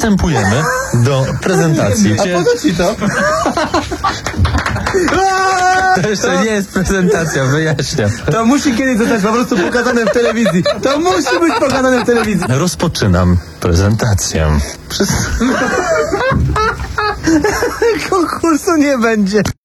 przystępujemy do prezentacji. A po co ci to? To jeszcze nie jest prezentacja, wyjaśniam. To musi kiedyś zostać po prostu pokazane w telewizji. To musi być pokazane w telewizji. Rozpoczynam prezentację. Konkursu nie będzie.